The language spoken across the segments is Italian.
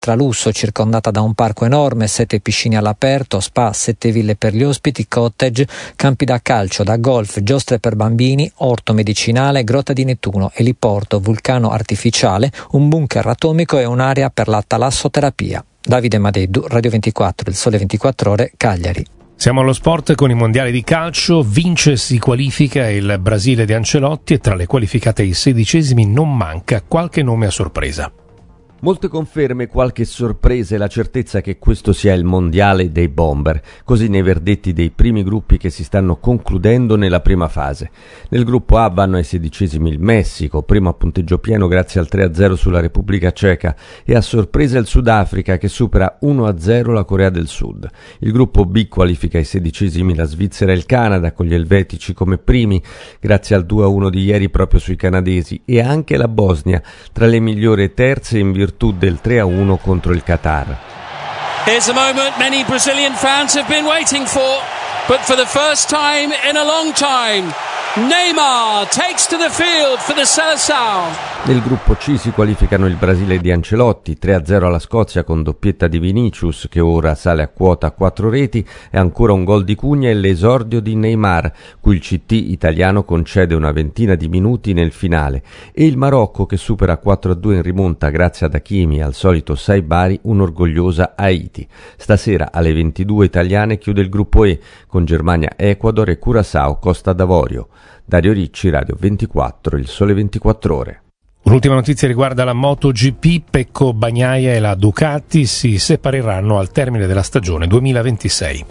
stralusso, circondata da un parco enorme, 7 piscine all'aperto, spa, 7 ville per gli ospiti, cottage, campi da calcio, da golf, giostre per bambini, orto medicinale, grotta di Nettuno, eliporto, vulcano artificiale, un bunker atomico e un'area per la talassoterapia. Davide Madeddu, Radio 24, Il Sole 24 Ore, Cagliari. Siamo allo sport con i mondiali di calcio, vince e si qualifica il Brasile di Ancelotti e tra le qualificate ai 16esimi non manca qualche nome a sorpresa. Molte conferme, qualche sorpresa e la certezza che questo sia il mondiale dei bomber, così nei verdetti dei primi gruppi che si stanno concludendo nella prima fase. Nel gruppo A vanno ai 16esimi il Messico, primo a punteggio pieno grazie al 3-0 sulla Repubblica Ceca, e a sorpresa il Sudafrica che supera 1-0 la Corea del Sud. Il gruppo B qualifica ai 16esimi la Svizzera e il Canada, con gli elvetici come primi grazie al 2-1 di ieri proprio sui canadesi, e anche la Bosnia tra le migliori terze in virtù del 3-1 contro il Qatar. Here's a moment many Brazilian fans have been waiting for, but for the first time in a long time, Neymar takes to the field for the Seleção. Nel gruppo C si qualificano il Brasile di Ancelotti, 3-0 alla Scozia con doppietta di Vinicius che ora sale a quota 4 reti e ancora un gol di Cugna e l'esordio di Neymar, cui il CT italiano concede una ventina di minuti nel finale, e il Marocco che supera 4-2 in rimonta grazie ad Hakimi e al solito Saibari un'orgogliosa Haiti. Stasera alle 22 italiane chiude il gruppo E con Germania, Ecuador e Curaçao, Costa d'Avorio. Dario Ricci, Radio 24, Il Sole 24 Ore. L'ultima notizia riguarda la MotoGP. Pecco Bagnaia e la Ducati si separeranno al termine della stagione 2026.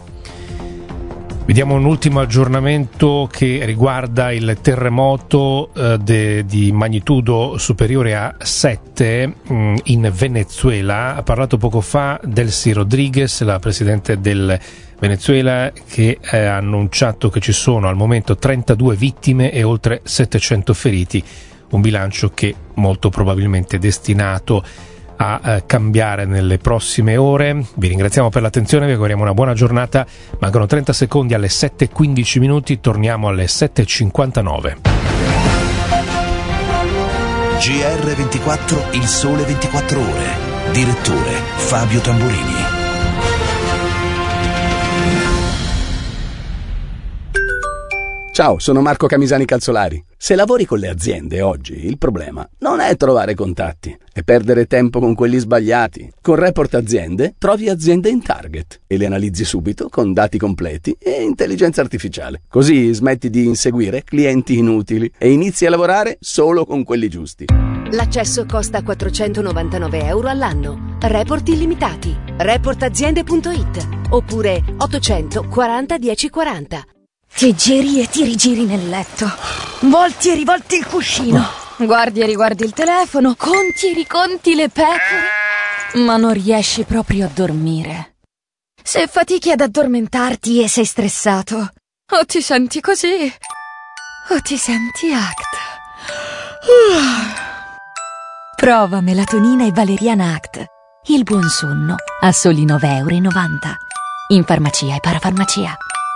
Vediamo un ultimo aggiornamento che riguarda il terremoto di magnitudo superiore a 7 in Venezuela. Ha parlato poco fa Delcy Rodriguez, la presidente del Venezuela, che ha annunciato che ci sono al momento 32 vittime e oltre 700 feriti, un bilancio che molto probabilmente è destinato a cambiare nelle prossime ore. Vi ringraziamo per l'attenzione, vi auguriamo una buona giornata. Mancano 30 secondi alle 7:15 minuti, torniamo alle 7:59. GR24, Il Sole 24 Ore. Direttore Fabio Tamburini. Ciao, sono Marco Camisani Calzolari. Se lavori con le aziende oggi, il problema non è trovare contatti, è perdere tempo con quelli sbagliati. Con Report Aziende trovi aziende in target e le analizzi subito con dati completi e intelligenza artificiale. Così smetti di inseguire clienti inutili e inizi a lavorare solo con quelli giusti. L'accesso costa €499 all'anno. Report illimitati. Reportaziende.it oppure 840 1040. Ti giri e ti rigiri nel letto, volti e rivolti il cuscino, guardi e riguardi il telefono, conti e riconti le pecore, ma non riesci proprio a dormire. Se fatichi ad addormentarti e sei stressato, o ti senti così, o ti senti ACT. Prova melatonina e valeriana ACT. Il buon sonno a soli €9,90 in farmacia e parafarmacia.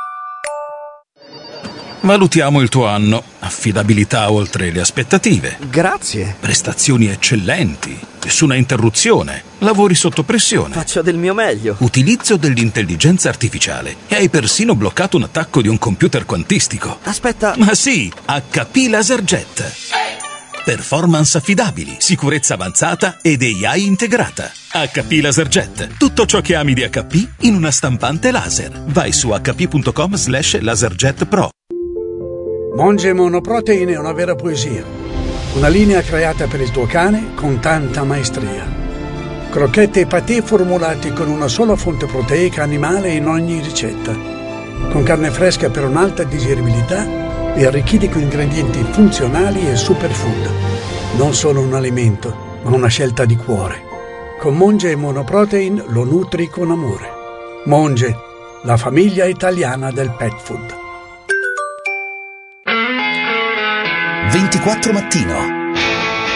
Valutiamo il tuo anno. Affidabilità oltre le aspettative. Grazie. Prestazioni eccellenti. Nessuna interruzione. Lavori sotto pressione. Faccio del mio meglio. Utilizzo dell'intelligenza artificiale. E hai persino bloccato un attacco di un computer quantistico. Aspetta. Ma sì, HP LaserJet. Performance affidabili, sicurezza avanzata ed AI integrata. HP LaserJet. Tutto ciò che ami di HP in una stampante laser. Vai su hp.com/laserjet pro. Monge Monoprotein è una vera poesia. Una linea creata per il tuo cane con tanta maestria. Crocchette e patè formulati con una sola fonte proteica animale in ogni ricetta. Con carne fresca per un'alta digeribilità e arricchiti con ingredienti funzionali e superfood. Non solo un alimento, ma una scelta di cuore. Con Monge Monoprotein lo nutri con amore. Monge, la famiglia italiana del pet food. 24 Mattino.